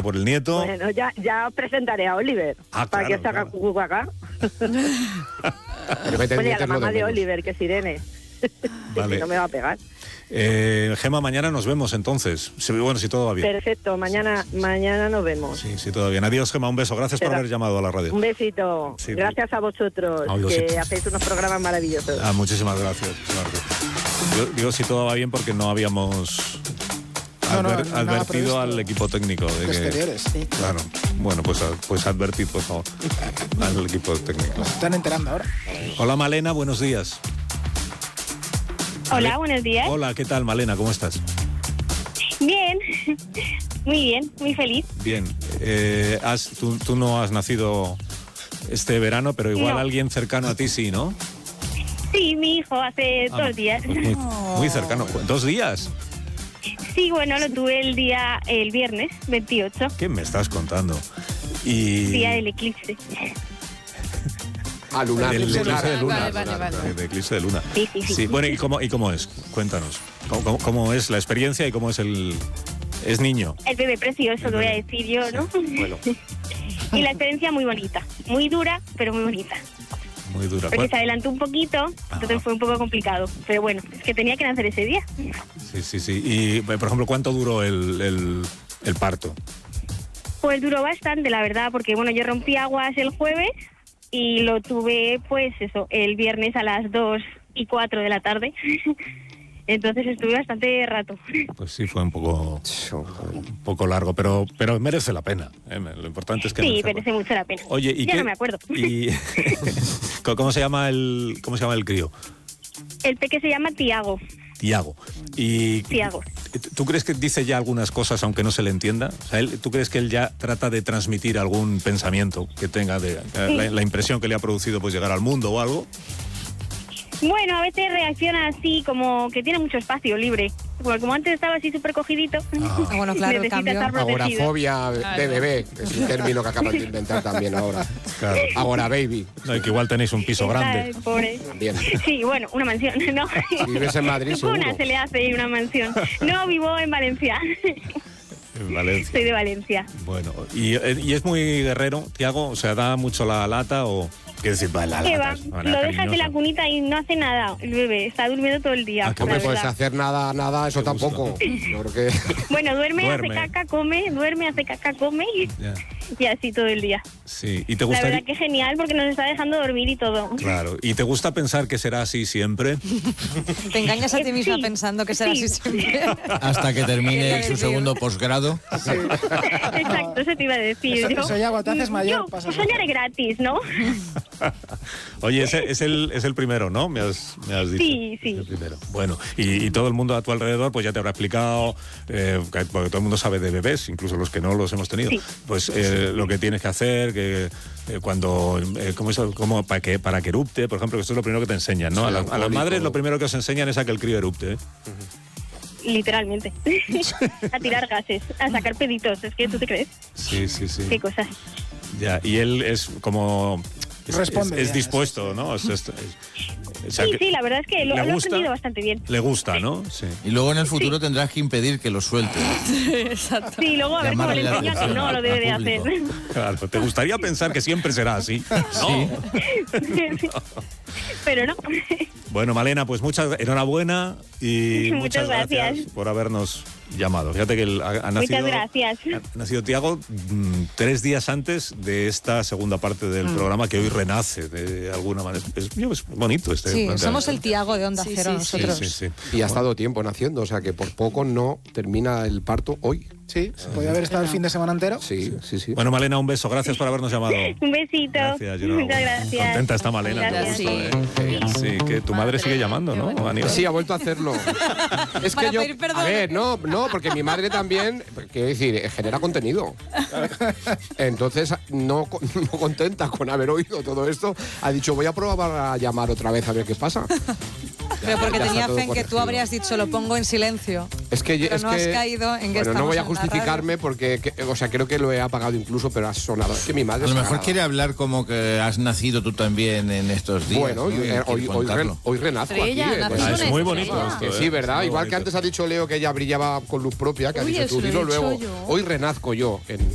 por el nieto. Bueno, ya os presentaré a Oliver, para que os haga cucu acá. Oye, a la mamá de Oliver, que es Irene. Vale. Si no me va a pegar. Gema, mañana nos vemos entonces. Bueno, si todo va bien. Perfecto, mañana nos vemos. Sí, todo bien. Adiós, Gema, un beso. Gracias por haber llamado a la radio. Un besito. Sí, gracias a vosotros, que hacéis unos programas maravillosos. Muchísimas gracias. Yo digo si todo va bien porque no habíamos advertido al equipo técnico. De exteriores, sí. Claro. Bueno, pues advertid, por favor, al equipo técnico. Se están enterando ahora. Hola, Malena, buenos días. Hola, buenos días. Hola, ¿qué tal, Malena? ¿Cómo estás? Bien, muy bien, muy feliz. Bien. Tú no has nacido este verano, pero igual alguien cercano a ti sí, ¿no? Sí, mi hijo hace 2 días. Pues muy cercano. 2 días. Sí, bueno, lo tuve el viernes 28. ¿Qué me estás contando? Día del eclipse. Lunar. El eclipse de luna. Vale. El eclipse de luna. Sí. Bueno, ¿y cómo es? Cuéntanos. ¿Cómo es la experiencia y cómo es es niño? El bebé precioso, lo voy a decir yo, ¿no? Bueno. Y la experiencia muy bonita. Muy dura, pero muy bonita. Muy dura. Porque se adelantó un poquito, entonces fue un poco complicado. Pero bueno, es que tenía que nacer ese día. Sí. Y, por ejemplo, ¿cuánto duró el parto? Pues duró bastante, la verdad, porque bueno, yo rompí aguas el jueves y lo tuve, pues eso, el viernes a las 2:04 de la tarde. Entonces estuve bastante rato. Pues sí, fue un poco largo, pero merece la pena. Lo importante es que merece mucho la pena. Oye, ¿y no me acuerdo. ¿Cómo se llama el crío? El peque se llama Tiago. Tiago. Tiago. ¿Tú crees que dice ya algunas cosas aunque no se le entienda? O sea, ¿tú crees que él ya trata de transmitir algún pensamiento que tenga la impresión que le ha producido pues llegar al mundo o algo? Bueno, a veces reacciona así, como que tiene mucho espacio libre. Porque como antes estaba así súper cogidito, bueno, claro, necesita estar protegido. Agorafobia de bebé, es un término que acaban de inventar también ahora. Claro. Agora baby. No, que igual tenéis un piso grande. Pobre. También. Sí, bueno, una mansión, ¿no? Si vives en Madrid, seguro. Una se le hace una mansión. No, vivo en Valencia. En Valencia. Soy de Valencia. Bueno, ¿y es muy guerrero, Tiago? O sea, ¿da mucho la lata o...? ¿Qué decir? ¿Qué va? Lo dejas en la cunita y no hace nada. El bebé está durmiendo todo el día. No me puedes hacer nada, eso tampoco. Yo creo que... Bueno, duerme, hace caca, come, y así todo el día. Sí, ¿y te gustaría? La verdad que genial, porque nos está dejando dormir y todo. Claro, ¿y te gusta pensar que será así siempre? Te engañas a ti misma pensando que será así siempre. Hasta que termine su segundo posgrado. Sí. Exacto, eso te iba a decir. Eso ya cuando te haces mayor pasa. Soñar es gratis, ¿no? Oye, es el primero, ¿no? Me has dicho. Sí. Es el primero. Bueno, y todo el mundo a tu alrededor pues ya te habrá explicado, porque todo el mundo sabe de bebés, incluso los que no los hemos tenido, pues lo que tienes que hacer, que cuando, para que erupte, por ejemplo, que esto es lo primero que te enseñan, ¿no? A las madres lo primero que os enseñan es a que el crío erupte, ¿eh? Literalmente. A tirar gases, a sacar peditos, es que tú te crees. Sí. Qué cosas. Ya, y él es como... Es dispuesto, ¿no? Sí, la verdad es que lo ha aprendido bastante bien. Le gusta, ¿no? Sí. Y luego en el futuro tendrás que impedir que lo suelte. Exacto. Sí, luego a ver cómo le enseña que no lo debe de hacer. Claro, te gustaría pensar que siempre será así, ¿no? Sí. Pero no. Bueno, Malena, pues muchas y muchas gracias por habernos llamado. Fíjate que ha nacido Tiago 3 días antes de esta segunda parte del programa que hoy renace de alguna manera. Es bonito este. Sí, somos el Tiago de Onda Cero nosotros. Sí. Y ha estado tiempo naciendo, o sea que por poco no termina el parto hoy. Sí, podía haber estado el fin de semana entero. Sí. Bueno, Malena, un beso. Gracias por habernos llamado. Un besito. Gracias, muchas gracias. Contenta está Malena. Gracias. Sí, que tu madre sigue llamando, ¿no? Aníbal? Sí, ha vuelto a hacerlo. Es que yo... A ver, no, porque mi madre también, quiero decir, genera contenido. Entonces, no contenta con haber oído todo esto, ha dicho, voy a probar a llamar otra vez a ver qué pasa. Pero porque tenía fe en que tú habrías dicho, lo pongo en silencio. Pero no has caído en que no voy a justificarme porque, creo que lo he apagado incluso, pero ha sonado. Es que mi madre... A lo mejor quiere hablar como que has nacido tú también en estos días. Bueno, ¿no? hoy renazco aquí. Es muy bonito esto. Sí, ¿verdad? Igual que antes ha dicho Leo que ella brillaba con luz propia, que ha dicho tú, dilo luego. Hoy renazco yo en